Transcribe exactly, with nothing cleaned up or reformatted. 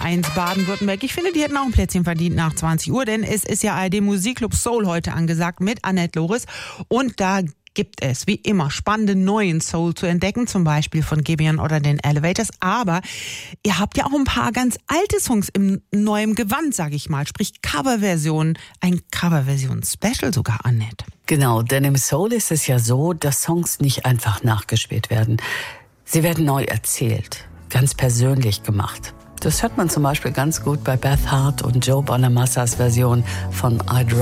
eins Baden-Württemberg. Ich finde, die hätten auch ein Plätzchen verdient nach zwanzig Uhr, denn es ist ja A R D Musikclub Soul heute angesagt mit Annette Loris. Und da gibt es, wie immer, spannende neuen Soul zu entdecken, zum Beispiel von Gibeon oder den Elevators. Aber ihr habt ja auch ein paar ganz alte Songs im neuen Gewand, sag ich mal, sprich Coverversionen, ein Coverversion-Special sogar, Annette. Genau, denn im Soul ist es ja so, dass Songs nicht einfach nachgespielt werden. Sie werden neu erzählt, ganz persönlich gemacht. Das hört man zum Beispiel ganz gut bei Beth Hart und Joe Bonamassas Version von I'd